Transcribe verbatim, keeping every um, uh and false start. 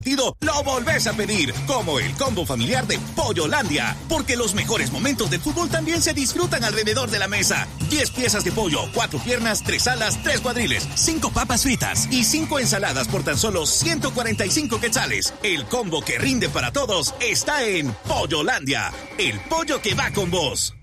lo volvés a pedir, como el combo familiar de Pollolandia, porque los mejores momentos del fútbol también se disfrutan alrededor de la mesa. diez piezas de pollo, cuatro piernas, tres alas, tres cuadriles, cinco papas fritas y cinco ensaladas por tan solo ciento cuarenta y cinco quetzales. El combo que rinde para todos está en Pollolandia, el pollo que va con vos.